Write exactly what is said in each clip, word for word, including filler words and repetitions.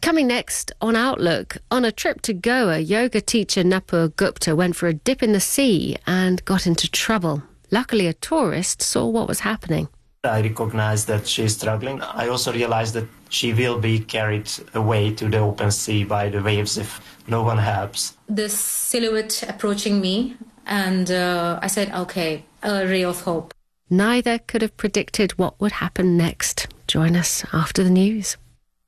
Coming next on Outlook, on a trip to Goa, yoga teacher Nupur Gupta went for a dip in the sea and got into trouble. Luckily, a tourist saw what was happening. I recognized that she is struggling. I also realized that she will be carried away to the open sea by the waves if no one helps. This silhouette approaching me, and uh, I said, okay, a ray of hope. Neither could have predicted what would happen next. Join us after the news.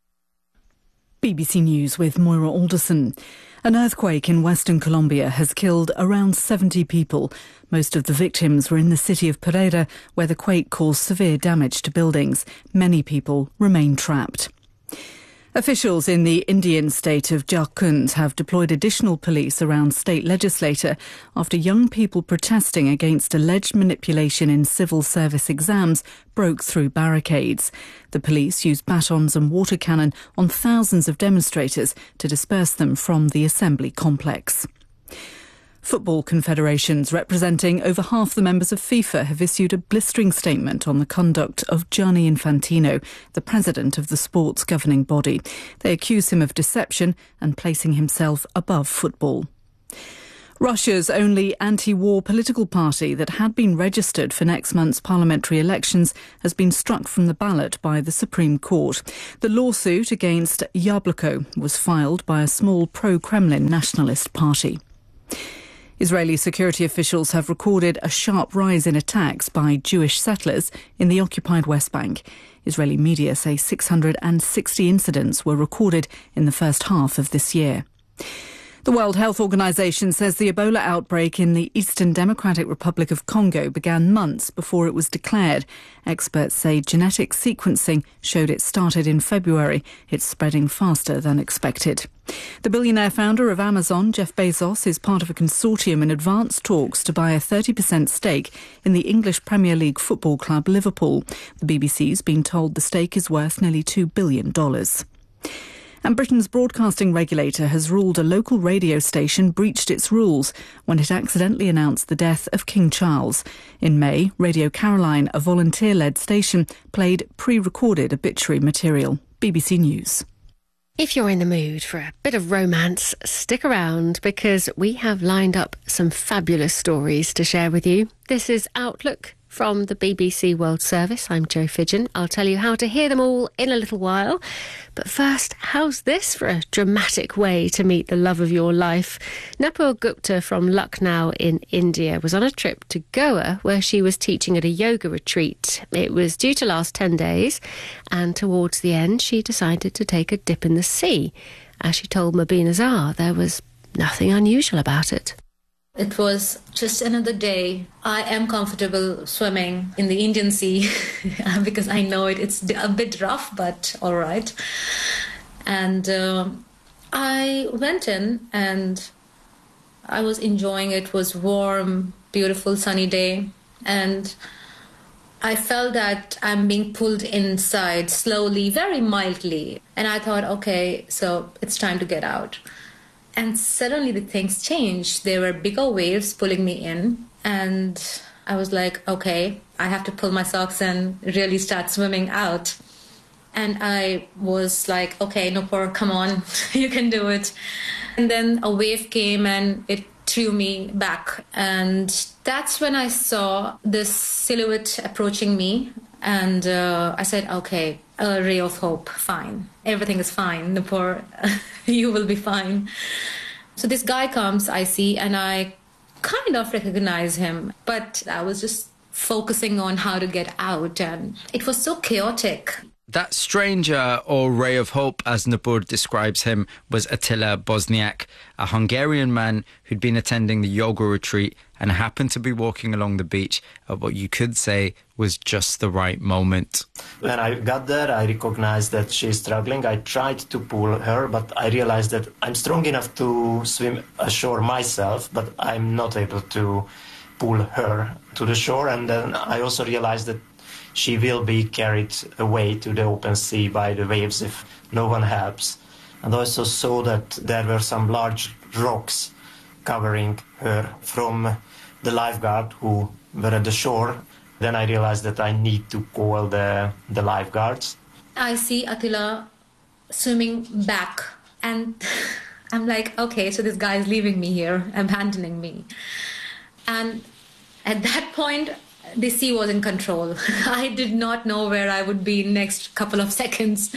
B B C News with Moira Alderson. An earthquake in Western Colombia has killed around seventy people. Most of the victims were in the city of Pereira, where the quake caused severe damage to buildings. Many people remain trapped. Officials in the Indian state of Jharkhand have deployed additional police around state legislature after young people protesting against alleged manipulation in civil service exams broke through barricades. The police used batons and water cannon on thousands of demonstrators to disperse them from the assembly complex. Football confederations representing over half the members of FIFA have issued a blistering statement on the conduct of Gianni Infantino, the president of the sport's governing body. They accuse him of deception and placing himself above football. Russia's only anti-war political party that had been registered for next month's parliamentary elections has been struck from the ballot by the Supreme Court. The lawsuit against Yabloko was filed by a small pro-Kremlin nationalist party. Israeli security officials have recorded a sharp rise in attacks by Jewish settlers in the occupied West Bank. Israeli media say six hundred sixty incidents were recorded in the first half of this year. The World Health Organization says the Ebola outbreak in the Eastern Democratic Republic of Congo began months before it was declared. Experts say genetic sequencing showed it started in February. It's spreading faster than expected. The billionaire founder of Amazon, Jeff Bezos, is part of a consortium in advanced talks to buy a thirty percent stake in the English Premier League football club Liverpool. The B B C's been told the stake is worth nearly two billion dollars. And Britain's broadcasting regulator has ruled a local radio station breached its rules when it accidentally announced the death of King Charles. In May, Radio Caroline, a volunteer-led station, played pre-recorded obituary material. B B C News. If you're in the mood for a bit of romance, stick around because we have lined up some fabulous stories to share with you. This is Outlook from the B B C World Service. I'm Jo Fidgen. I'll tell you how to hear them all in a little while. But first, how's this for a dramatic way to meet the love of your life? Nupur Gupta from Lucknow in India was on a trip to Goa where she was teaching at a yoga retreat. It was due to last ten days, and towards the end she decided to take a dip in the sea. As she told Mabeen Azhar, there was nothing unusual about it. It was just another day. I am comfortable swimming in the Indian Sea because I know it. It's a bit rough, but all right. And uh, I went in and I was enjoying it. It was warm, beautiful, sunny day. And I felt that I'm being pulled inside slowly, very mildly. And I thought, okay, so it's time to get out. And suddenly the things changed. There were bigger waves pulling me in. And I was like, okay, I have to pull my socks and really start swimming out. And I was like, okay, Nupur, come on, you can do it. And then a wave came and it threw me back. And that's when I saw this silhouette approaching me. And uh, I said, okay, a ray of hope, fine. Everything is fine, Nupur, you will be fine. So this guy comes, I see, and I kind of recognize him. But I was just focusing on how to get out, and it was so chaotic. That stranger, or ray of hope, as Nupur describes him, was Attila Bosniak, a Hungarian man who'd been attending the yoga retreat and happened to be walking along the beach at what you could say was just the right moment. When I got there, I recognized that she is struggling. I tried to pull her, but I realized that I'm strong enough to swim ashore myself, but I'm not able to pull her to the shore. And then I also realized that she will be carried away to the open sea by the waves if no one helps. And I also saw that there were some large rocks covering her from the lifeguard who were at the shore. Then I realized that I need to call the, the lifeguards. I see Attila swimming back. And I'm like, okay, so this guy is leaving me here, abandoning me. And at that point, the sea was in control. I did not know where I would be in the next couple of seconds.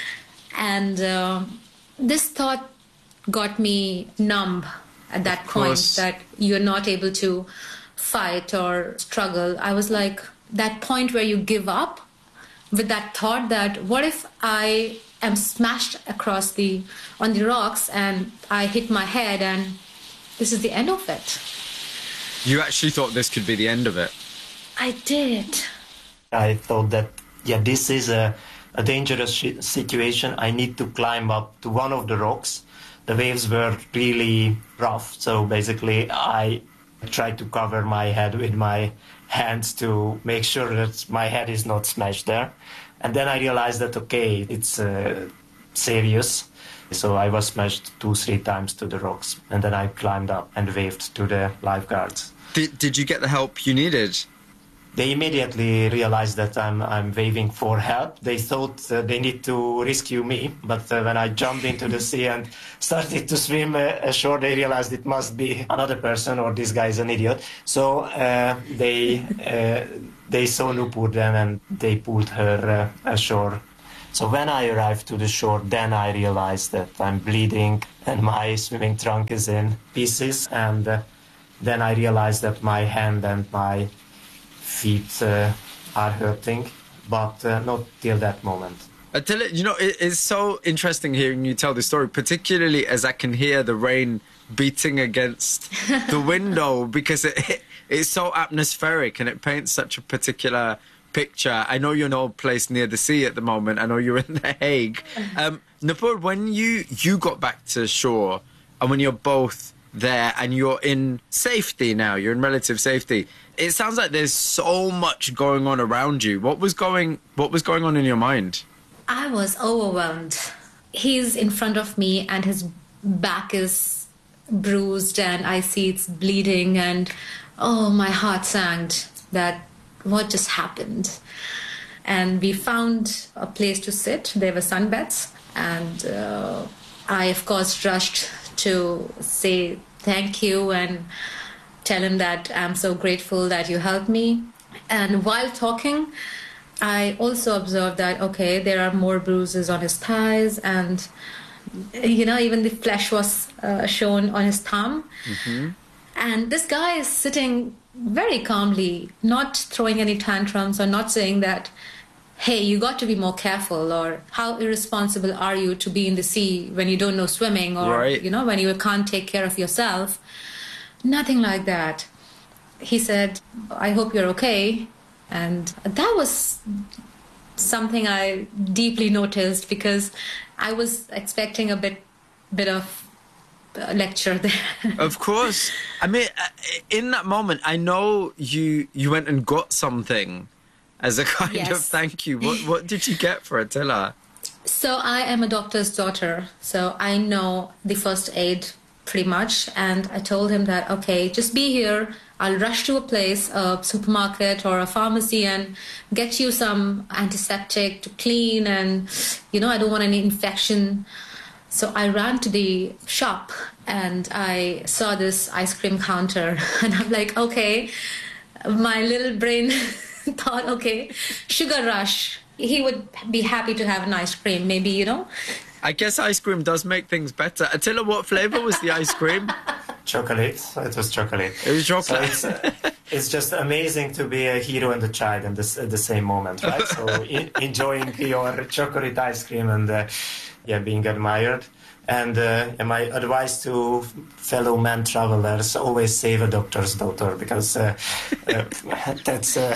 And uh, this thought got me numb at that point, that you're not able to fight or struggle. I was like, that point where you give up with that thought that what if I am smashed across the on the rocks and I hit my head and this is the end of it. You actually thought this could be the end of it? I did. I thought that, yeah, this is a, a dangerous sh- situation. I need to climb up to one of the rocks. The waves were really rough, so basically I tried to cover my head with my hands to make sure that my head is not smashed there. And then I realized that, okay, it's uh, serious. So I was smashed two, three times to the rocks. And then I climbed up and waved to the lifeguards. Did, did you get the help you needed? They immediately realized that I'm I'm waving for help. They thought uh, they need to rescue me, but uh, when I jumped into the sea and started to swim uh, ashore, they realized it must be another person or this guy is an idiot. So uh, they uh, they saw Nupur then and they pulled her uh, ashore. So when I arrived to the shore, then I realized that I'm bleeding and my swimming trunk is in pieces. And uh, then I realized that my hand and my feet uh, are hurting, but uh, not till that moment. Attila, you know, it, it's so interesting hearing you tell this story, particularly as I can hear the rain beating against the window, because it, it it's so atmospheric and it paints such a particular picture. I know you're no place near the sea at the moment. I know you're in The Hague. Um, Nupur, when you, you got back to shore and when you're both there and you're in safety now, you're in relative safety, it sounds like there's so much going on around you. What was going what was going on in your mind? I was overwhelmed. He's in front of me and his back is bruised and I see it's bleeding and oh, my heart sank that what just happened. And we found a place to sit. There were sunbeds and uh, I of course rushed to say thank you and tell him that I'm so grateful that you helped me. And while talking, I also observed that, okay, there are more bruises on his thighs and, you know, even the flesh was uh, shown on his thumb. Mm-hmm. And this guy is sitting very calmly, not throwing any tantrums or not saying that, hey, you got to be more careful, or how irresponsible are you to be in the sea when you don't know swimming, or, right. you know, when you can't take care of yourself. Nothing like that. He said, I hope you're okay. And that was something I deeply noticed because I was expecting a bit, bit of a lecture there. Of course. I mean, in that moment, I know you you went and got something as a kind yes. of thank you. What, what did you get for Attila? So I am a doctor's daughter, so I know the first aid pretty much, and I told him that, okay, just be here, I'll rush to a place, a supermarket or a pharmacy, and get you some antiseptic to clean, and, you know, I don't want any infection. So I ran to the shop and I saw this ice cream counter and I'm like, okay, my little brain thought, okay, sugar rush. He would be happy to have an ice cream, maybe, you know. I guess ice cream does make things better. Attila, what flavour was the ice cream? Chocolate. It was chocolate. It was chocolate. So it's, uh, it's just amazing to be a hero and a child in this, at the same moment, right? So in, enjoying your chocolate ice cream and uh, yeah, being admired. And, uh, and my advice to fellow men travelers, always save a doctor's daughter, because uh, uh, that's uh,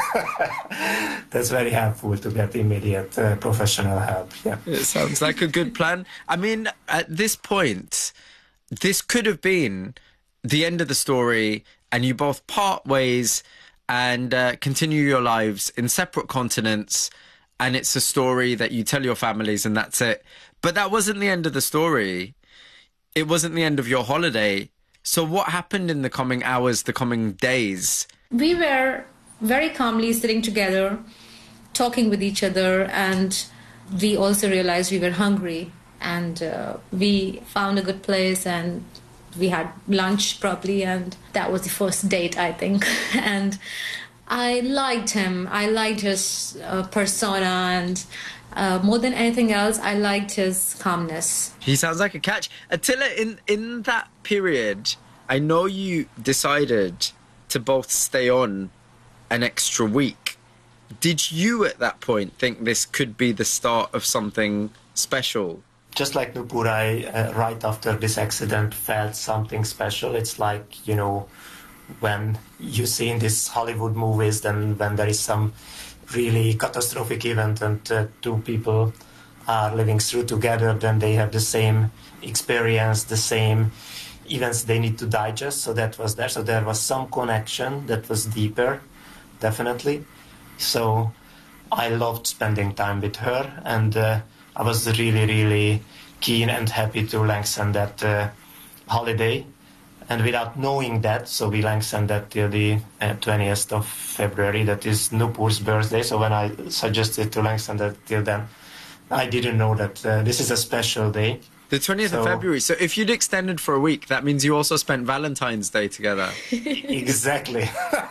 that's very helpful to get immediate uh, professional help. Yeah, it sounds like a good plan. I mean, at this point, this could have been the end of the story and you both part ways and uh, continue your lives in separate continents, and it's a story that you tell your families and that's it. But that wasn't the end of the story. It wasn't the end of your holiday. So what happened in the coming hours, the coming days? We were very calmly sitting together, talking with each other, and we also realized we were hungry, and uh, we found a good place and we had lunch properly, and that was the first date, I think. And I liked him. I liked his uh, persona, and uh, more than anything else, I liked his calmness. He sounds like a catch. Attila, in, in that period, I know you decided to both stay on an extra week. Did you at that point think this could be the start of something special? Just like Nupur, I, uh, right after this accident, felt something special. It's like, you know, when you see in these Hollywood movies, then when there is some really catastrophic event and uh, two people are living through together, then they have the same experience, the same events they need to digest. So that was there. So there was some connection that was deeper, definitely. So I loved spending time with her, and uh, I was really, really keen and happy to lengthen that uh, holiday. And without knowing that, so we lengthened that till the uh, twentieth of February, that is Nupur's birthday. So when I suggested to lengthen that till then, I didn't know that uh, this is a special day. The twentieth so, of February. So if you'd extended for a week, that means you also spent Valentine's Day together. Exactly.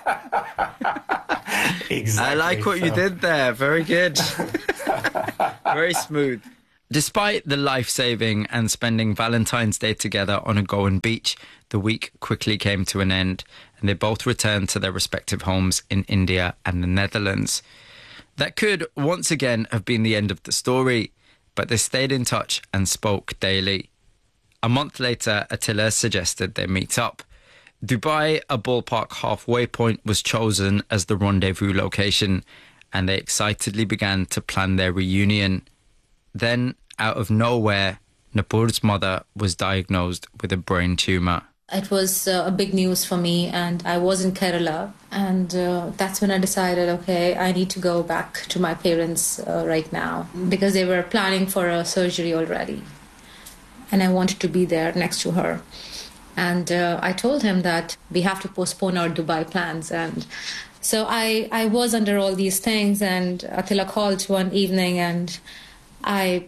Exactly. I like what so. you did there. Very good. Very smooth. Despite the life-saving and spending Valentine's Day together on a Goan beach, the week quickly came to an end, and they both returned to their respective homes in India and the Netherlands. That could, once again, have been the end of the story, but they stayed in touch and spoke daily. A month later, Attila suggested they meet up. Dubai, a ballpark halfway point, was chosen as the rendezvous location, and they excitedly began to plan their reunion. Then, out of nowhere, Nupur's mother was diagnosed with a brain tumour. It was uh, a big news for me, and I was in Kerala, and uh, that's when I decided, okay, I need to go back to my parents uh, right now, because they were planning for a surgery already, and I wanted to be there next to her. And uh, I told him that we have to postpone our Dubai plans. And so I, I was under all these things, and Attila called one evening, and I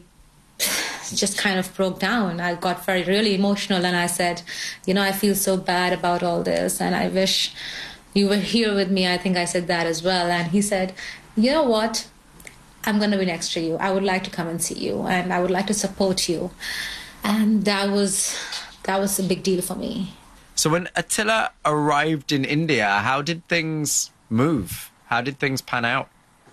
just kind of broke down. I got very, really emotional, and I said, you know, I feel so bad about all this, and I wish you were here with me. I think I said that as well. And he said, you know what? I'm going to be next to you. I would like to come and see you, and I would like to support you. And that was... That was a big deal for me. So when Attila arrived in India, how did things move? How did things pan out?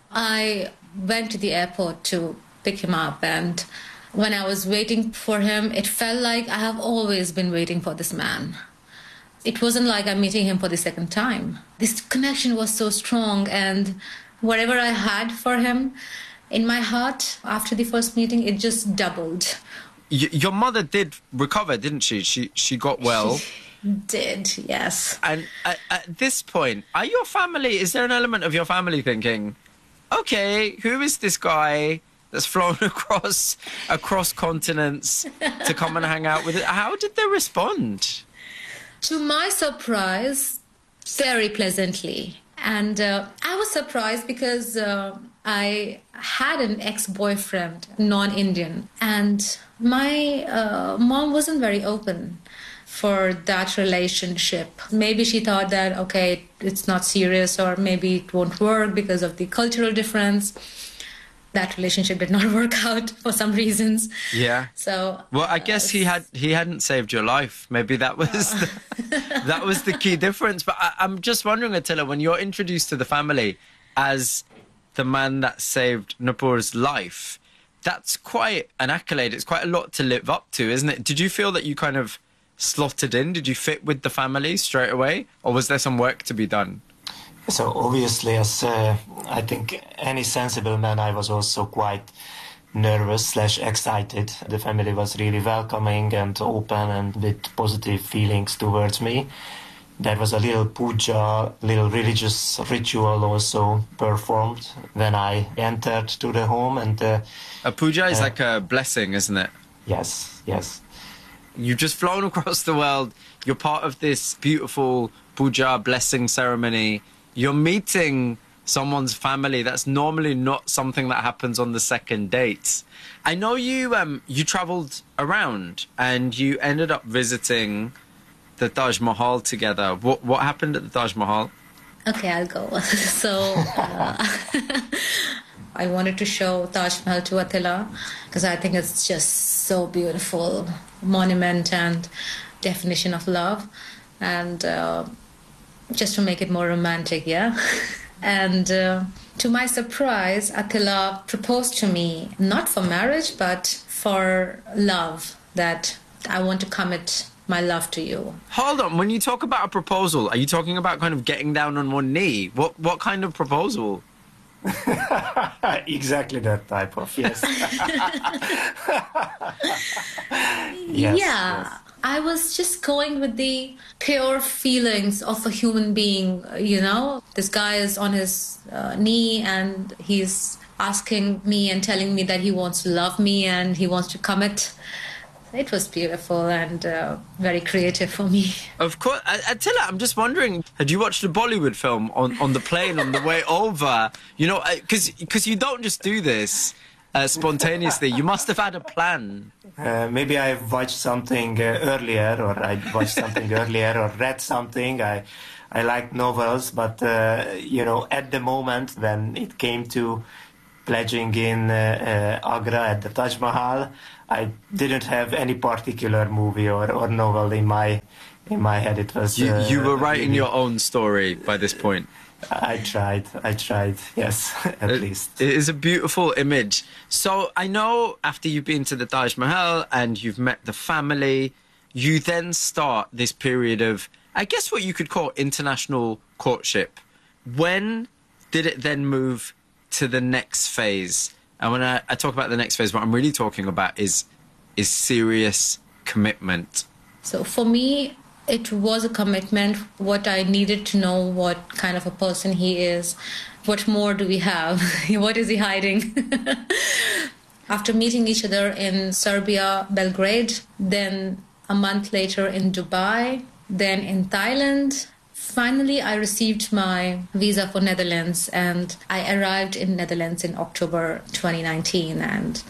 I went to the airport to pick him up, and when I was waiting for him, it felt like I have always been waiting for this man. It wasn't like I'm meeting him for the second time. This connection was so strong, and whatever I had for him in my heart after the first meeting, it just doubled. Your mother did recover, didn't she? She she got well. She did, yes. And at, at this point, are your family, is there an element of your family thinking, okay, who is this guy that's flown across across continents to come and hang out with it? How did they respond? To my surprise, very pleasantly. And uh, I was surprised because uh, I had an ex-boyfriend, non-Indian, and my uh, mom wasn't very open for that relationship. Maybe she thought that, okay, it's not serious, or maybe it won't work because of the cultural difference. That relationship did not work out for some reasons. Yeah. So well, I guess uh, he had he hadn't saved your life. Maybe that was the, that was the key difference. But I, I'm just wondering, Attila, when you're introduced to the family as the man that saved Nupur's life, that's quite an accolade. It's quite a lot to live up to, isn't it? Did you feel that you kind of slotted in? Did you fit with the family straight away, or was there some work to be done? So obviously, as uh, I think any sensible man, I was also quite nervous slash excited. The family was really welcoming and open and with positive feelings towards me. There was a little puja, little religious ritual also performed when I entered to the home. And uh, a puja is uh, like a blessing, isn't it? Yes, yes. You've just flown across the world. You're part of this beautiful puja blessing ceremony. You're meeting someone's family. That's normally not something that happens on the second dates. I know you um, you travelled around and you ended up visiting the Taj Mahal together. What what happened at the Taj Mahal? Okay, I'll go. So uh, I wanted to show Taj Mahal to Attila because I think it's just so beautiful, monument and definition of love, and uh, just to make it more romantic, yeah. And uh, to my surprise, Attila proposed to me, not for marriage, but for love, that I want to commit my love to you. Hold on, when you talk about a proposal, are you talking about kind of getting down on one knee? What what kind of proposal? Exactly that type of, yes. Yes, yeah, yes. I was just going with the pure feelings of a human being, you know. This guy is on his uh, knee and he's asking me and telling me that he wants to love me and he wants to commit. It was beautiful and uh, very creative for me. Of course. Attila, I'm just wondering, had you watched a Bollywood film on, on the plane on the way over? You know, because because you don't just do this uh, spontaneously. You must have had a plan. Uh, maybe I watched something uh, earlier, or I watched something earlier, or read something. I I like novels, but, uh, you know, at the moment when it came to pledging in uh, uh, Agra at the Taj Mahal, I didn't have any particular movie or, or novel in my in my head. It was you, uh, you were writing really, your own story by this point. I tried. I tried. Yes, at it, least. It is a beautiful image. So I know after you've been to the Taj Mahal and you've met the family, you then start this period of, I guess, what you could call international courtship. When did it then move to the next phase? And when I, I talk about the next phase, what I'm really talking about is is serious commitment. So for me, it was a commitment. What I needed to know, what kind of a person he is, what more do we have? What is he hiding? After meeting each other in Serbia, Belgrade, then a month later in Dubai, then in Thailand. Finally, I received my visa for Netherlands and I arrived in Netherlands in October twenty nineteen. And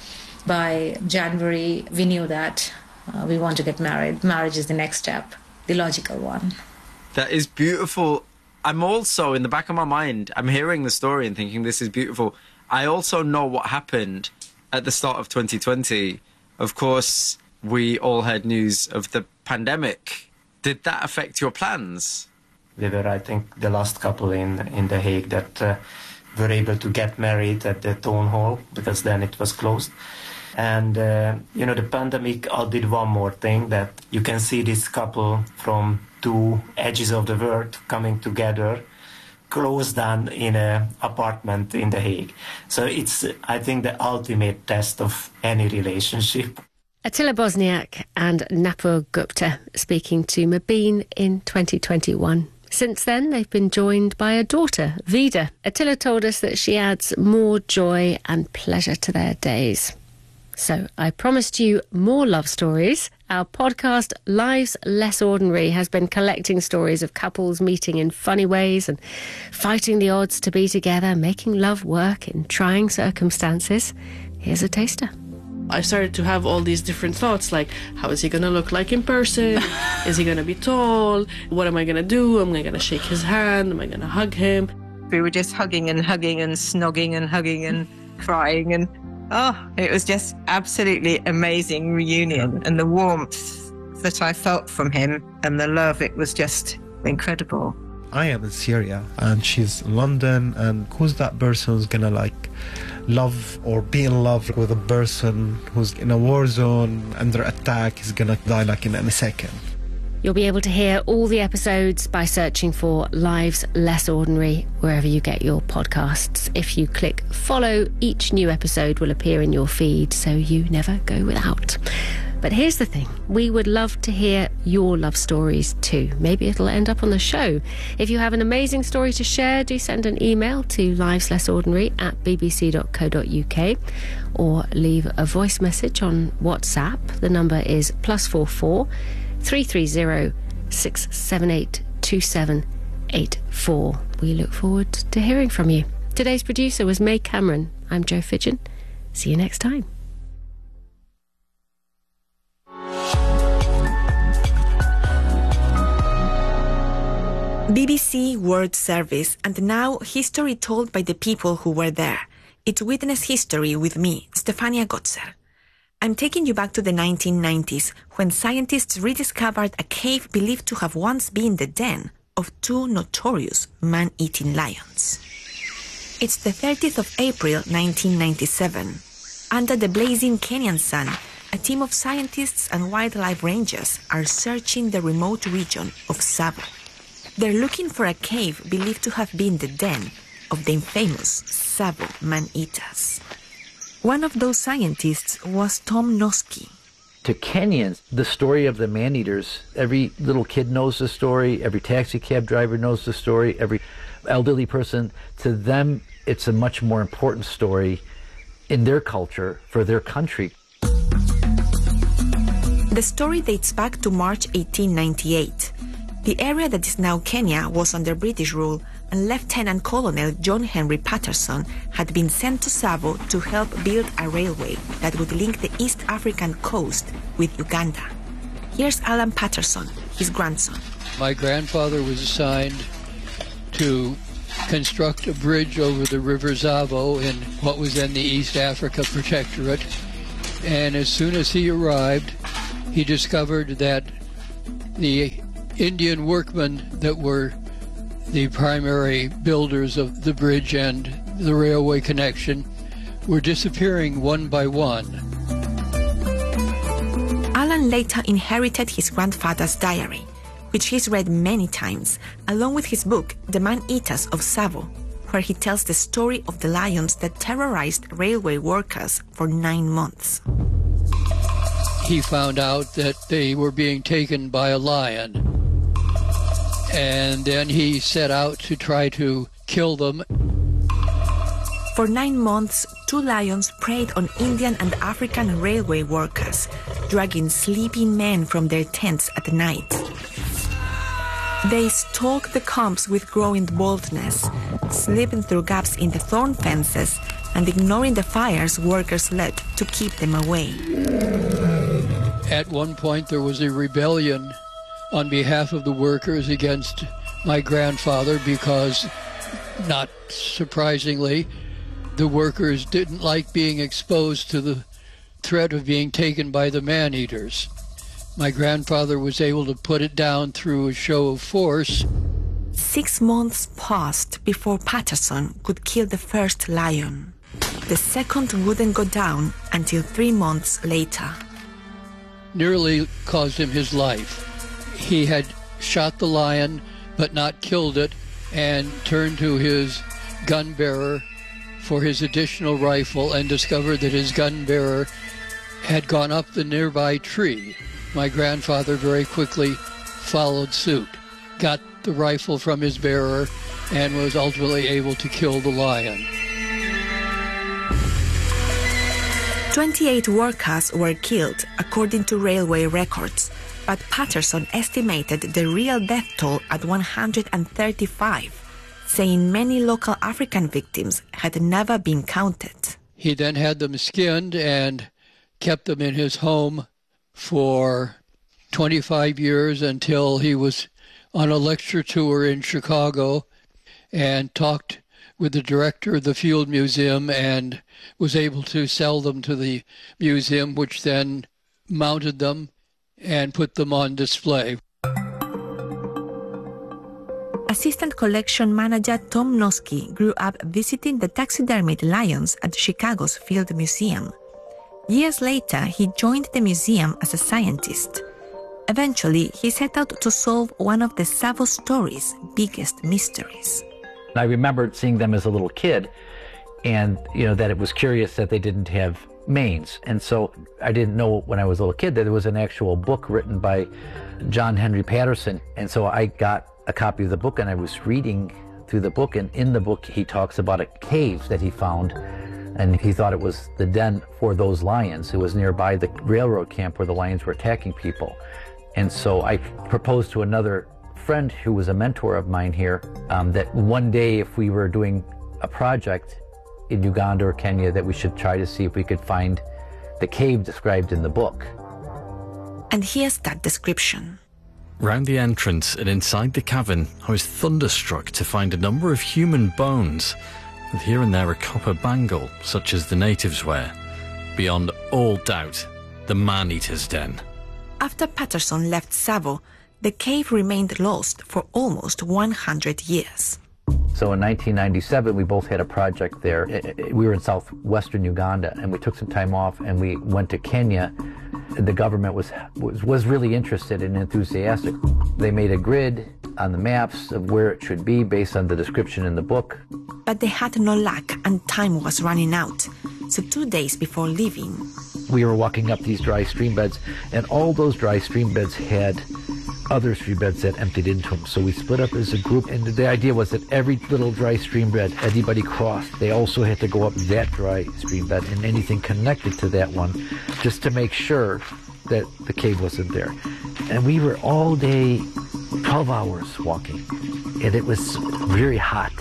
by January, we knew that uh, we want to get married. Marriage is the next step, the logical one. That is beautiful. I'm also, in the back of my mind, I'm hearing the story and thinking this is beautiful. I also know what happened at the start of twenty twenty. Of course, we all heard news of the pandemic. Did that affect your plans? We were, I think, the last couple in, in The Hague that uh, were able to get married at the town hall, because then it was closed. And, uh, you know, the pandemic did one more thing, that you can see this couple from two edges of the world coming together, closed down in an apartment in The Hague. So it's, I think, the ultimate test of any relationship. Attila Bosniak and Napur Gupta speaking to Mobeen in twenty twenty-one. Since then, they've been joined by a daughter, Vida. Attila told us that she adds more joy and pleasure to their days. So I promised you more love stories. Our podcast, Lives Less Ordinary, has been collecting stories of couples meeting in funny ways and fighting the odds to be together, making love work in trying circumstances. Here's a taster. I started to have all these different thoughts, like, how is he going to look like in person? Is he going to be tall? What am I going to do? Am I going to shake his hand? Am I going to hug him? We were just hugging and hugging and snogging and hugging and crying. And, oh, it was just absolutely amazing reunion. And the warmth that I felt from him and the love, it was just incredible. I am in Syria and she's in London, and who's that person who's going to, like, love or be in love with a person who's in a war zone under attack is gonna die like in a second. You'll be able to hear all the episodes by searching for Lives Less Ordinary wherever you get your podcasts. If you click follow, each new episode will appear in your feed, so you never go without. But here's the thing, we would love to hear your love stories too. Maybe it'll end up on the show. If you have an amazing story to share, do send an email to liveslessordinary at bbc.co.uk or leave a voice message on WhatsApp. The number is plus four four three three zero six seven eight two seven eight four. we look forward to hearing from you. Today's producer was May Cameron. I'm Jo Fidgen. See you next time. B B C World Service, and now history told by the people who were there. It's Witness History with me, Stefania Gotzer. I'm taking you back to the nineteen nineties, when scientists rediscovered a cave believed to have once been the den of two notorious man-eating lions. It's the thirtieth of April, nineteen ninety-seven. Under the blazing Kenyan sun, a team of scientists and wildlife rangers are searching the remote region of Tsavo. They're looking for a cave believed to have been the den of the infamous Tsavo man-eaters. One of those scientists was Tom Noski. To Kenyans, the story of the man-eaters, every little kid knows the story, every taxi cab driver knows the story, every elderly person. To them, it's a much more important story in their culture, for their country. The story dates back to March eighteen ninety-eight. The area that is now Kenya was under British rule, and Lieutenant Colonel John Henry Patterson had been sent to Tsavo to help build a railway that would link the East African coast with Uganda. Here's Alan Patterson, his grandson. My grandfather was assigned to construct a bridge over the River Tsavo in what was then the East Africa Protectorate. And as soon as he arrived, he discovered that the Indian workmen that were the primary builders of the bridge and the railway connection were disappearing one by one. Alan later inherited his grandfather's diary, which he's read many times, along with his book, The Man-Eaters of Tsavo, where he tells the story of the lions that terrorized railway workers for nine months. He found out that they were being taken by a lion. And then he set out to try to kill them. For nine months, two lions preyed on Indian and African railway workers, dragging sleeping men from their tents at night. They stalked the camps with growing boldness, slipping through gaps in the thorn fences and ignoring the fires workers lit to keep them away. At one point, there was a rebellion on behalf of the workers against my grandfather because, not surprisingly, the workers didn't like being exposed to the threat of being taken by the man-eaters. My grandfather was able to put it down through a show of force. Six months passed before Patterson could kill the first lion. The second wouldn't go down until three months later. Nearly cost him his life. He had shot the lion, but not killed it, and turned to his gun bearer for his additional rifle and discovered that his gun bearer had gone up the nearby tree. My grandfather very quickly followed suit, got the rifle from his bearer, and was ultimately able to kill the lion. twenty-eight workers were killed, according to railway records, but Patterson estimated the real death toll at one hundred thirty-five, saying many local African victims had never been counted. He then had them skinned and kept them in his home for twenty-five years until he was on a lecture tour in Chicago and talked with the director of the Field Museum and was able to sell them to the museum, which then mounted them and put them on display. Assistant collection manager Tom Noski grew up visiting the taxidermied lions at Chicago's Field Museum. Years later, he joined the museum as a scientist. Eventually, he set out to solve one of the Tsavo story's biggest mysteries. I remembered seeing them as a little kid, and you know that it was curious that they didn't have manes. And so I didn't know when I was a little kid that there was an actual book written by John Henry Patterson. And so I got a copy of the book and I was reading through the book, and in the book he talks about a cave that he found, and he thought it was the den for those lions. It was nearby the railroad camp where the lions were attacking people. And so I proposed to another friend who was a mentor of mine here, um, that one day if we were doing a project in Uganda or Kenya, that we should try to see if we could find the cave described in the book. And here's that description. Round the entrance and inside the cavern, I was thunderstruck to find a number of human bones, with here and there a copper bangle, such as the natives wear. Beyond all doubt, the man-eater's den. After Patterson left Tsavo, the cave remained lost for almost one hundred years. So in nineteen ninety-seven, we both had a project there. We were in southwestern Uganda, and we took some time off, and we went to Kenya. The government was, was, was really interested and enthusiastic. They made a grid on the maps of where it should be based on the description in the book. But they had no luck, and time was running out. So two days before leaving, we were walking up these dry stream beds, and all those dry stream beds had other stream beds that emptied into them. So we split up as a group, and the idea was that every little dry stream bed anybody crossed, they also had to go up that dry stream bed and anything connected to that one, just to make sure that the cave wasn't there. And we were all day, twelve hours walking, and it was very hot.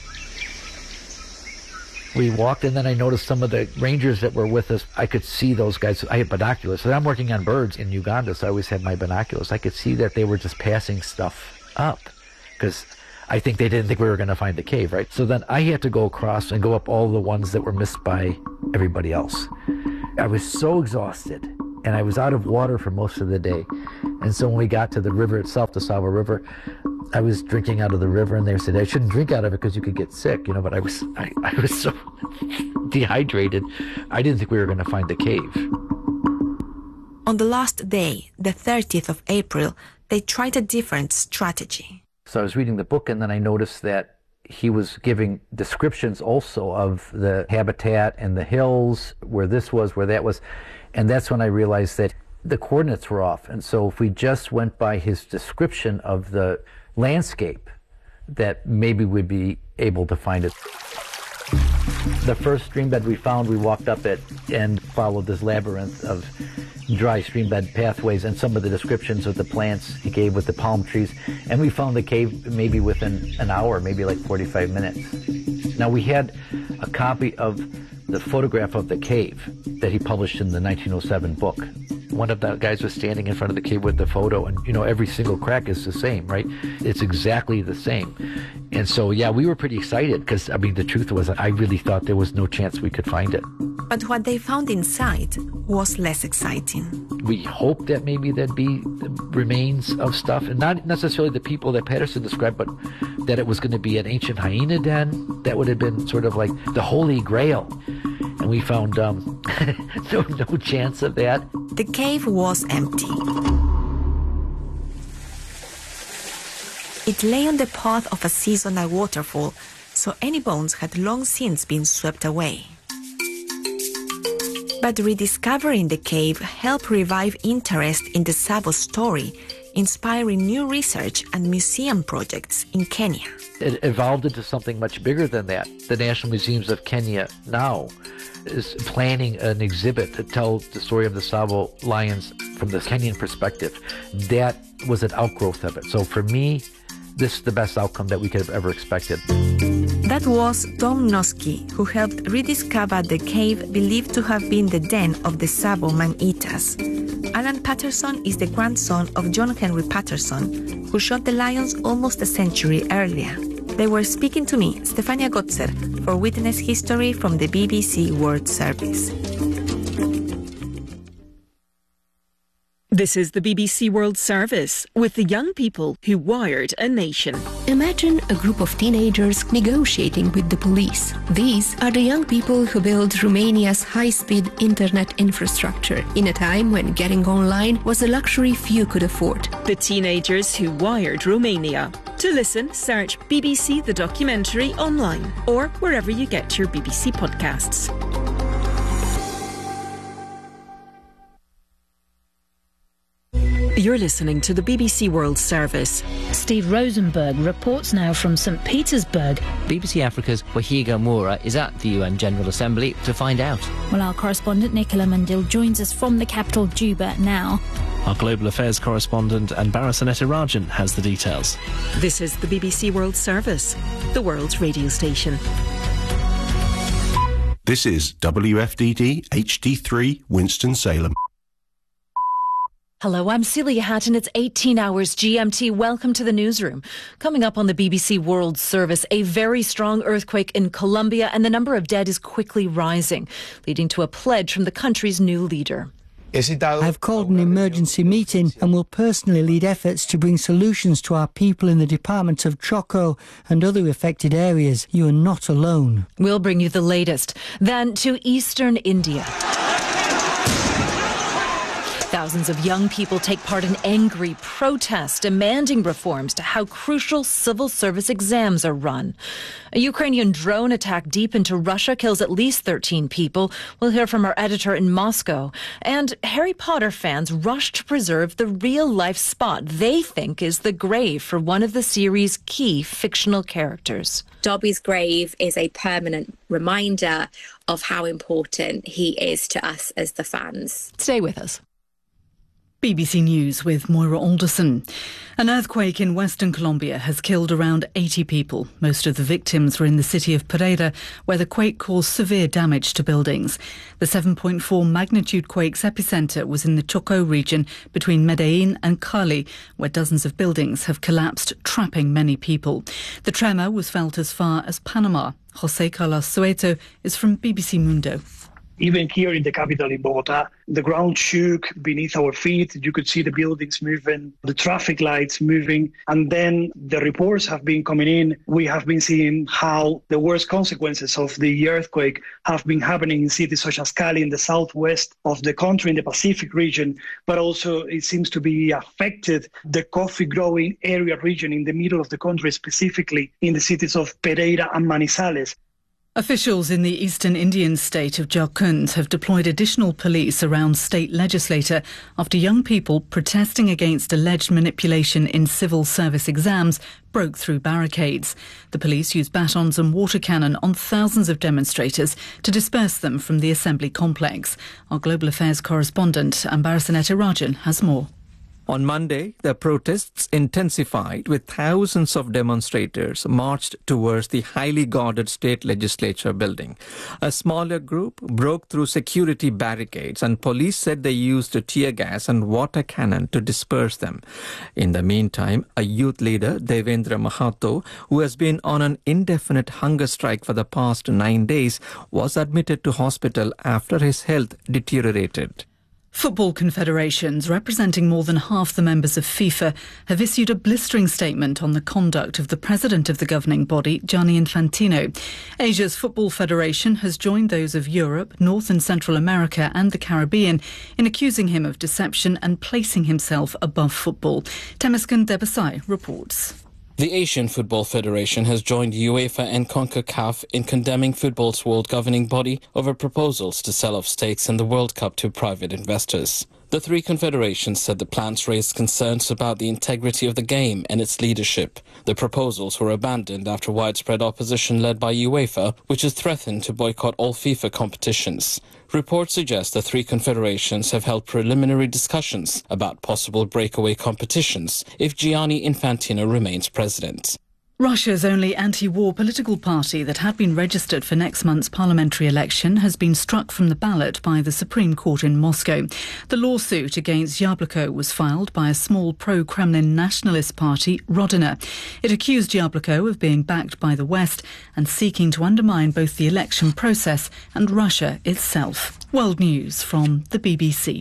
We walked, and then I noticed some of the rangers that were with us. I could see those guys. I had binoculars. So I'm working on birds in Uganda, so I always had my binoculars. I could see that they were just passing stuff up, because I think they didn't think we were going to find the cave, right? So then I had to go across and go up all the ones that were missed by everybody else. I was so exhausted, and I was out of water for most of the day. And so when we got to the river itself, the Tsavo River, I was drinking out of the river, and they said I shouldn't drink out of it because you could get sick, you know. But I was, I, I was so dehydrated, I didn't think we were going to find the cave. On the last day, the thirtieth of April, they tried a different strategy. So I was reading the book, and then I noticed that he was giving descriptions also of the habitat and the hills, where this was, where that was, and that's when I realized that the coordinates were off. And so if we just went by his description of the landscape, that maybe we'd be able to find it. The first stream bed we found, we walked up it and followed this labyrinth of dry stream bed pathways and some of the descriptions of the plants he gave with the palm trees, and we found the cave maybe within an hour, maybe like forty-five minutes. Now, we had a copy of the photograph of the cave that he published in the nineteen oh seven book. One of the guys was standing in front of the cave with the photo, and you know, every single crack is the same, right? It's exactly the same. And so, yeah, we were pretty excited because, I mean, the truth was, I really thought there was no chance we could find it. But what they found inside was less exciting. We hoped that maybe there'd be remains of stuff, and not necessarily the people that Patterson described, but that it was going to be an ancient hyena den. That would have been sort of like the Holy Grail. And we found um, no, no chance of that. The cave was empty. It lay on the path of a seasonal waterfall, so any bones had long since been swept away. But rediscovering the cave helped revive interest in the Tsavo story, inspiring new research and museum projects in Kenya. It evolved into something much bigger than that. The National Museums of Kenya now is planning an exhibit to tell the story of the Tsavo lions from the Kenyan perspective. That was an outgrowth of it. So for me, this is the best outcome that we could have ever expected. That was Tom Noski, who helped rediscover the cave believed to have been the den of the Tsavo man-eaters. Alan Patterson is the grandson of John Henry Patterson, who shot the lions almost a century earlier. They were speaking to me, Stefania Gotzer, for Witness History from the B B C World Service. This is the B B C World Service with the young people who wired a nation. Imagine a group of teenagers negotiating with the police. These are the young people who built Romania's high-speed internet infrastructure in a time when getting online was a luxury few could afford. The teenagers who wired Romania. To listen, search B B C The Documentary online or wherever you get your B B C podcasts. You're listening to the B B C World Service. Steve Rosenberg reports now from Saint Petersburg. B B C Africa's Wahiga Moura is at the U N General Assembly to find out. Well, our correspondent Nicola Mandil joins us from the capital, Juba, now. Our Global Affairs correspondent Anbara Sanetirajan has the details. This is the B B C World Service, the world's radio station. This is W F D D H D three Winston-Salem. Hello, I'm Celia Hatton. It's eighteen hours G M T. Welcome to the newsroom. Coming up on the B B C World Service, a very strong earthquake in Colombia, and the number of dead is quickly rising, leading to a pledge from the country's new leader. I've called an emergency meeting and will personally lead efforts to bring solutions to our people in the departments of Choco and other affected areas. You are not alone. We'll bring you the latest. Then to eastern India. Thousands of young people take part in angry protest demanding reforms to how crucial civil service exams are run. A Ukrainian drone attack deep into Russia kills at least thirteen people. We'll hear from our editor in Moscow. And Harry Potter fans rush to preserve the real-life spot they think is the grave for one of the series' key fictional characters. Dobby's grave is a permanent reminder of how important he is to us as the fans. Stay with us. B B C News with Moira Alderson. An earthquake in Western Colombia has killed around eighty people. Most of the victims were in the city of Pereira, where the quake caused severe damage to buildings. The seven point four magnitude quake's epicentre was in the Choco region between Medellin and Cali, where dozens of buildings have collapsed, trapping many people. The tremor was felt as far as Panama. José Carlos Soeto is from B B C Mundo. Even here in the capital, in Bogota, the ground shook beneath our feet. You could see the buildings moving, the traffic lights moving. And then the reports have been coming in. We have been seeing how the worst consequences of the earthquake have been happening in cities such as Cali in the southwest of the country, in the Pacific region. But also it seems to be affected the coffee growing area region in the middle of the country, specifically in the cities of Pereira and Manizales. Officials in the eastern Indian state of Jharkhand have deployed additional police around state legislature after young people protesting against alleged manipulation in civil service exams broke through barricades. The police used batons and water cannon on thousands of demonstrators to disperse them from the assembly complex. Our Global Affairs correspondent Anbara Sanetirajan has more. On Monday, the protests intensified with thousands of demonstrators marched towards the highly guarded state legislature building. A smaller group broke through security barricades and police said they used tear gas and water cannon to disperse them. In the meantime, a youth leader, Devendra Mahato, who has been on an indefinite hunger strike for the past nine days, was admitted to hospital after his health deteriorated. Football confederations representing more than half the members of FIFA have issued a blistering statement on the conduct of the president of the governing body, Gianni Infantino. Asia's Football Federation has joined those of Europe, North and Central America and the Caribbean in accusing him of deception and placing himself above football. Temesgen Debasai reports. The Asian Football Federation has joined UEFA and CONCACAF in condemning football's world governing body over proposals to sell off stakes in the World Cup to private investors. The three confederations said the plans raised concerns about the integrity of the game and its leadership. The proposals were abandoned after widespread opposition led by UEFA, which has threatened to boycott all FIFA competitions. Reports suggest the three confederations have held preliminary discussions about possible breakaway competitions if Gianni Infantino remains president. Russia's only anti-war political party that had been registered for next month's parliamentary election has been struck from the ballot by the Supreme Court in Moscow. The lawsuit against Yabloko was filed by a small pro-Kremlin nationalist party, Rodina. It accused Yabloko of being backed by the West and seeking to undermine both the election process and Russia itself. World News from the B B C.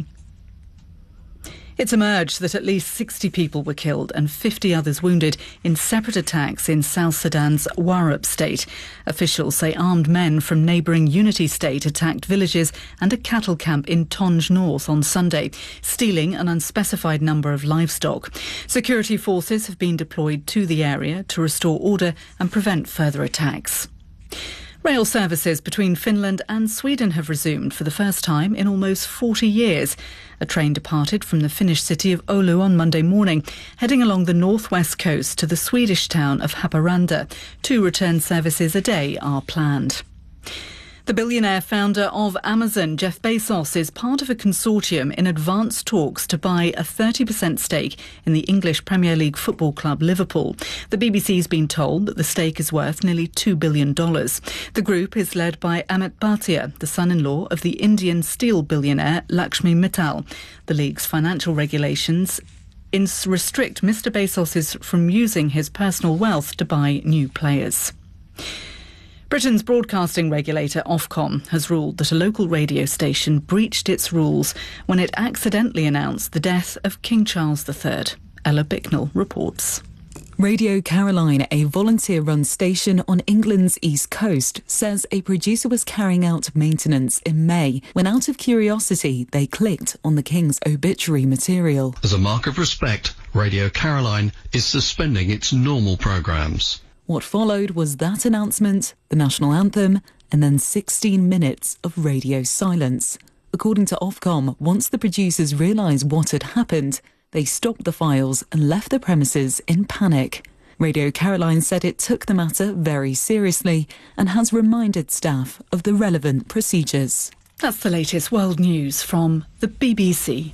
It's emerged that at least sixty people were killed and fifty others wounded in separate attacks in South Sudan's Warab state. Officials say armed men from neighbouring Unity State attacked villages and a cattle camp in Tonj North on Sunday, stealing an unspecified number of livestock. Security forces have been deployed to the area to restore order and prevent further attacks. Rail services between Finland and Sweden have resumed for the first time in almost forty years. A train departed from the Finnish city of Oulu on Monday morning, heading along the northwest coast to the Swedish town of Haparanda. Two return services a day are planned. The billionaire founder of Amazon, Jeff Bezos, is part of a consortium in advanced talks to buy a thirty percent stake in the English Premier League football club Liverpool. The B B C's been told that the stake is worth nearly two billion dollars. The group is led by Amit Bhatia, the son-in-law of the Indian steel billionaire Lakshmi Mittal. The league's financial regulations restrict Mister Bezos from using his personal wealth to buy new players. Britain's broadcasting regulator Ofcom has ruled that a local radio station breached its rules when it accidentally announced the death of King Charles the Third. Ella Bicknell reports. Radio Caroline, a volunteer-run station on England's east coast, says a producer was carrying out maintenance in May when, out of curiosity, they clicked on the King's obituary material. As a mark of respect, Radio Caroline is suspending its normal programmes. What followed was that announcement, the national anthem, and then sixteen minutes of radio silence. According to Ofcom, once the producers realised what had happened, they stopped the files and left the premises in panic. Radio Caroline said it took the matter very seriously and has reminded staff of the relevant procedures. That's the latest world news from the B B C.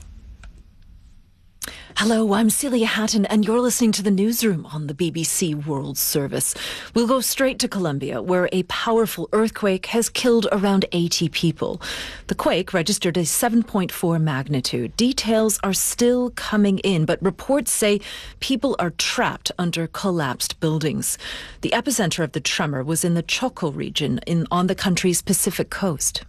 Hello, I'm Celia Hatton, and you're listening to the newsroom on the B B C World Service. We'll go straight to Colombia, where a powerful earthquake has killed around eighty people. The quake registered a seven point four magnitude. Details are still coming in, but reports say people are trapped under collapsed buildings. The epicenter of the tremor was in the Chocó region in, on the country's Pacific coast.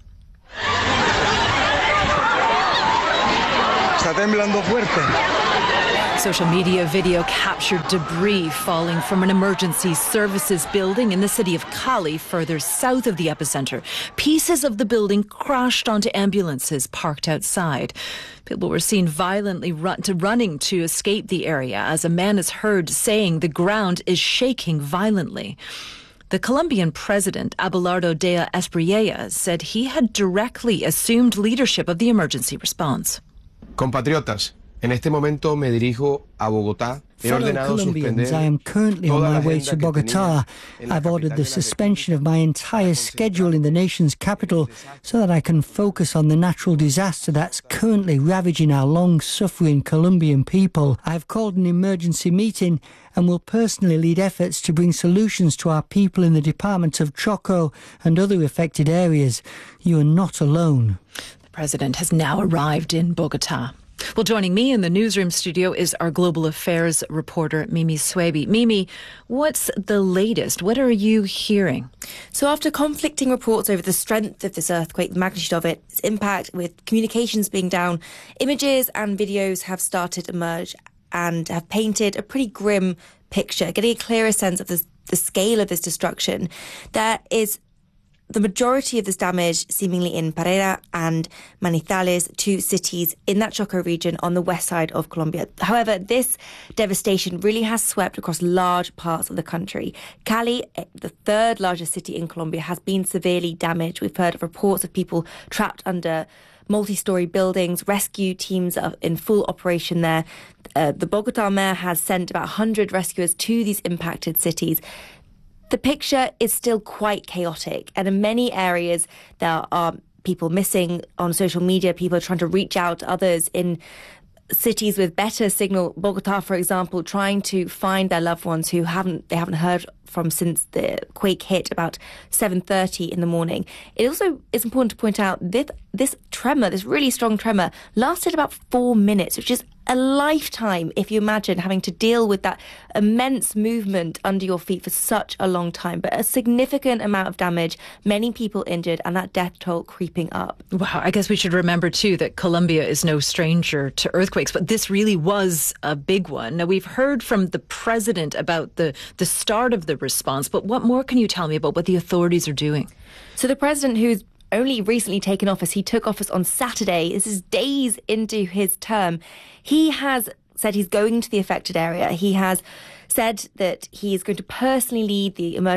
Está temblando fuerte. Social media video captured debris falling from an emergency services building in the city of Cali, further south of the epicenter. Pieces of the building crashed onto ambulances parked outside. People were seen violently run to running to escape the area as a man is heard saying the ground is shaking violently. The Colombian president, Abelardo de Espriella, said he had directly assumed leadership of the emergency response. Compatriotas, en este momento me dirijo a Bogotá. Fellow Colombians, I am currently on my way to Bogotá. I've ordered the suspension of my entire schedule in the nation's capital so that I can focus on the natural disaster that's currently ravaging our long-suffering Colombian people. I've called an emergency meeting and will personally lead efforts to bring solutions to our people in the department of Chocó and other affected areas. You are not alone. The president has now arrived in Bogotá. Well, joining me in the newsroom studio is our global affairs reporter, Mimi Swaby. Mimi, what's the latest? What are you hearing? So after conflicting reports over the strength of this earthquake, the magnitude of it, its impact with communications being down, images and videos have started to emerge and have painted a pretty grim picture, getting a clearer sense of the, the scale of this destruction. There is the majority of this damage seemingly in Pereira and Manizales, two cities in that Chocó region on the west side of Colombia. However, this devastation really has swept across large parts of the country. Cali, the third largest city in Colombia, has been severely damaged. We've heard of reports of people trapped under multi-storey buildings. Rescue teams are in full operation there. Uh, the Bogotá mayor has sent about one hundred rescuers to these impacted cities. The picture is still quite chaotic, and in many areas there are people missing on social media. People are trying to reach out to others in cities with better signal. Bogotá, for example, trying to find their loved ones who haven't they haven't heard from since the quake hit about seven thirty in the morning. It also is important to point out this this tremor, this really strong tremor, lasted about four minutes, which is a lifetime if you imagine having to deal with that immense movement under your feet for such a long time. But a significant amount of damage, many people injured, and that death toll creeping up. Wow, I guess we should remember too that Colombia is no stranger to earthquakes, but this really was a big one. Now, we've heard from the president about the, the start of the response, but what more can you tell me about what the authorities are doing? So the president, who's only recently taken office, he took office on Saturday, this is days into his term, he has said he's going to the affected area. He has said that he is going to personally lead the emergency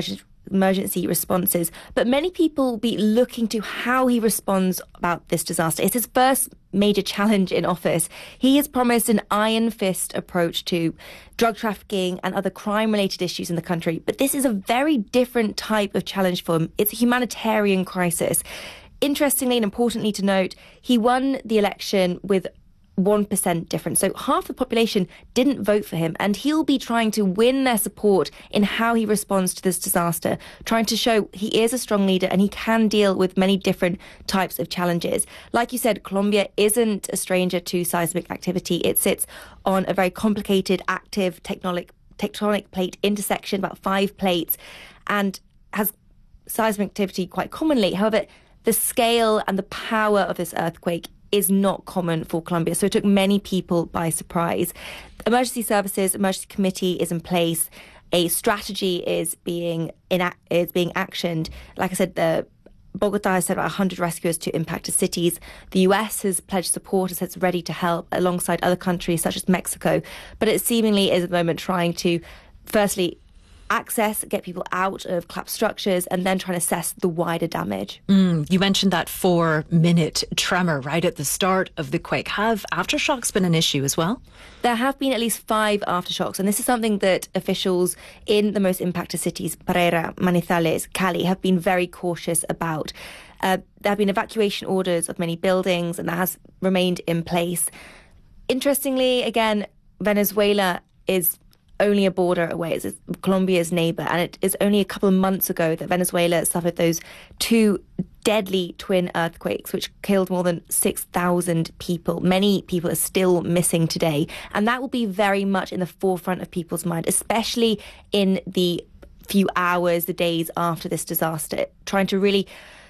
emergency responses. But many people will be looking to how he responds about this disaster. It's his first major challenge in office. He has promised an iron fist approach to drug trafficking and other crime-related issues in the country. But this is a very different type of challenge for him. It's a humanitarian crisis. Interestingly and importantly to note, he won the election with one percent difference. So half the population didn't vote for him, and he'll be trying to win their support in how he responds to this disaster, trying to show he is a strong leader and he can deal with many different types of challenges. Like you said, Colombia isn't a stranger to seismic activity. It sits on a very complicated, active tectonic, tectonic plate intersection, about five plates, and has seismic activity quite commonly. However, the scale and the power of this earthquake is not common for Colombia, so it took many people by surprise. Emergency services, emergency committee is in place. A strategy is being in, is being actioned. Like I said, the Bogota has sent about one hundred rescuers to impacted cities. The U S has pledged support and said it's ready to help alongside other countries such as Mexico. But it seemingly is at the moment trying to, firstly, access, get people out of collapsed structures, and then trying to assess the wider damage. Mm, you mentioned that four-minute tremor right at the start of the quake. Have aftershocks been an issue as well? There have been at least five aftershocks, and this is something that officials in the most impacted cities, Pereira, Manizales, Cali, have been very cautious about. Uh, there have been evacuation orders of many buildings, and that has remained in place. Interestingly, again, Venezuela is only a border away. It's Colombia's neighbour, and it is only a couple of months ago that Venezuela suffered those two deadly twin earthquakes which killed more than six thousand people. Many people are still missing today, and that will be very much in the forefront of people's mind, especially in the few hours, the days after this disaster, trying to really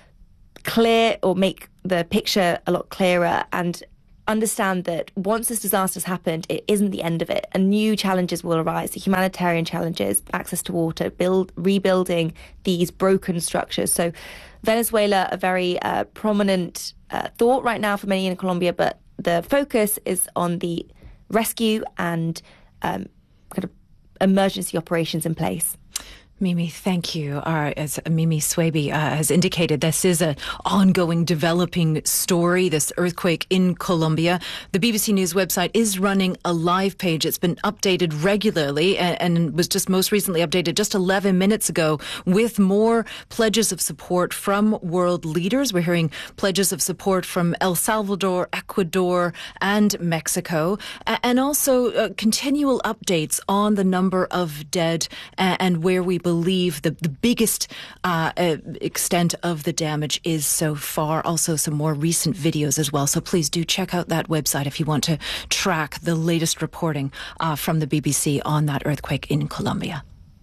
clear or make the picture a lot clearer and understand that once this disaster has happened, it isn't the end of it, and new challenges will arise, the humanitarian challenges, access to water, build, rebuilding these broken structures. So Venezuela, a very uh, prominent uh, thought right now for many in Colombia, but the focus is on the rescue and um, kind of emergency operations in place. Mimi, thank you. Uh, as Mimi Swaby uh, has indicated, this is an ongoing, developing story, this earthquake in Colombia. The B B C News website is running a live page. It's been updated regularly and, and was just most recently updated just eleven minutes ago with more pledges of support from world leaders. We're hearing pledges of support from El Salvador, Ecuador and Mexico, and also uh, continual updates on the number of dead and, and where we believe the, the biggest uh, uh, extent of the damage is so far. Also some more recent videos as well. So please do check out that website if you want to track the latest reporting uh, from the B B C on that earthquake in Colombia.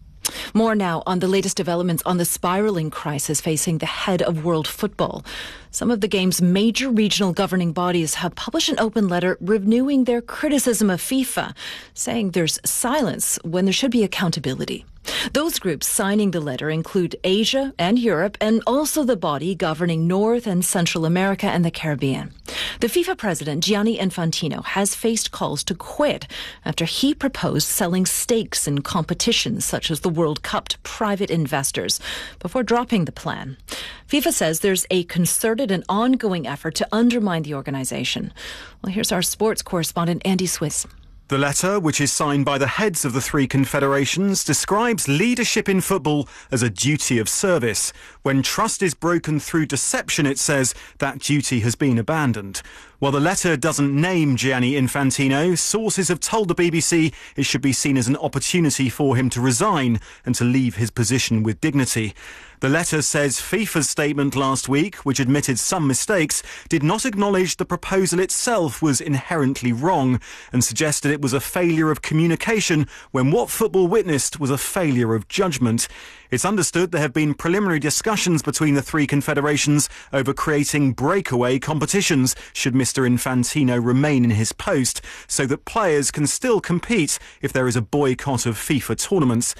More now on the latest developments on the spiralling crisis facing the head of world football. Some of the game's major regional governing bodies have published an open letter renewing their criticism of FIFA, saying there's silence when there should be accountability. Those groups signing the letter include Asia and Europe, and also the body governing North and Central America and the Caribbean. The FIFA president, Gianni Infantino, has faced calls to quit after he proposed selling stakes in competitions such as the World Cup to private investors before dropping the plan. FIFA says there's a concerted and ongoing effort to undermine the organisation. Well, here's our sports correspondent, Andy Swiss. The letter, which is signed by the heads of the three confederations, describes leadership in football as a duty of service. When trust is broken through deception, it says, that duty has been abandoned. While the letter doesn't name Gianni Infantino, sources have told the B B C it should be seen as an opportunity for him to resign and to leave his position with dignity. The letter says FIFA's statement last week, which admitted some mistakes, did not acknowledge the proposal itself was inherently wrong and suggested it was a failure of communication when what football witnessed was a failure of judgment. It's understood there have been preliminary discussions between the three confederations over creating breakaway competitions should Mister Infantino remain in his post, so that players can still compete if there is a boycott of FIFA tournaments.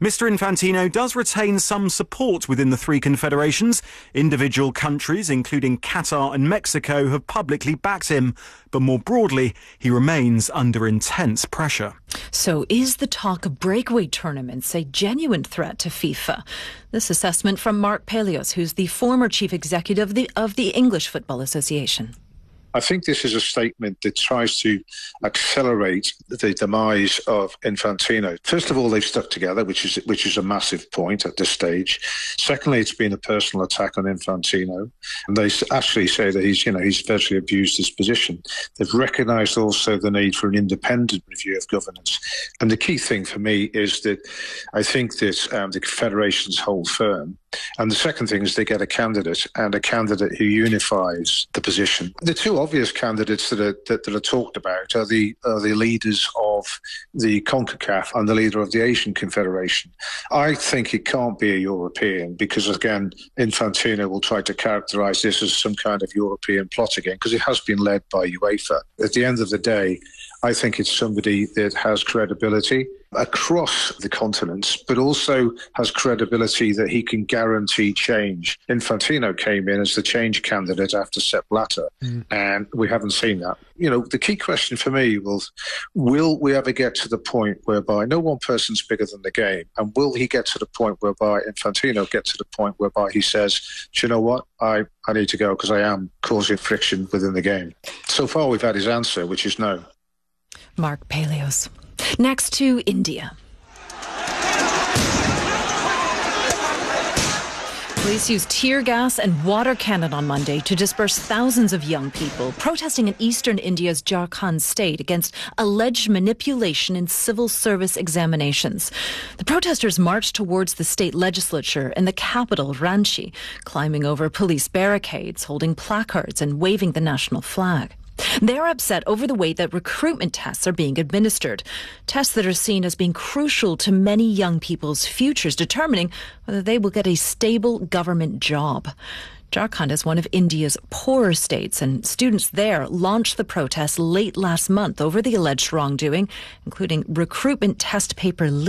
Mister Infantino does retain some support within the three confederations. Individual countries, including Qatar and Mexico, have publicly backed him. But more broadly, he remains under intense pressure. So is the talk of breakaway tournaments a genuine threat to FIFA? This assessment from Mark Palios, who's the former chief executive of the, of the English Football Association. I think this is a statement that tries to accelerate the demise of Infantino. First of all, they've stuck together, which is which is a massive point at this stage. Secondly, it's been a personal attack on Infantino, and they actually say that he's, you know, he's virtually abused his position. They've recognised also the need for an independent review of governance. And the key thing for me is that I think that um, the federations hold firm. And the second thing is they get a candidate, and a candidate who unifies the position. The two obvious candidates that are that, that are talked about are the are the leaders of the CONCACAF and the leader of the Asian Confederation. I think it can't be a European because, again, Infantino will try to characterise this as some kind of European plot again, because it has been led by UEFA. At the end of the day, I think it's somebody that has credibility across the continents, but also has credibility that he can guarantee change. Infantino came in as the change candidate after Sepp Blatter, mm. and we haven't seen that. You know, the key question for me was, will we ever get to the point whereby no one person's bigger than the game? And will he get to the point whereby Infantino get to the point whereby he says, do you know what, I, I need to go because I am causing friction within the game? So far we've had his answer, which is no. Mark Palios. Next to India. Police used tear gas and water cannon on Monday to disperse thousands of young people protesting in eastern India's Jharkhand state against alleged manipulation in civil service examinations. The protesters marched towards the state legislature in the capital, Ranchi, climbing over police barricades, holding placards and waving the national flag. They're upset over the way that recruitment tests are being administered, tests that are seen as being crucial to many young people's futures, determining whether they will get a stable government job. Jharkhand is one of India's poorer states, and students there launched the protest late last month over the alleged wrongdoing, including recruitment test paper leaks.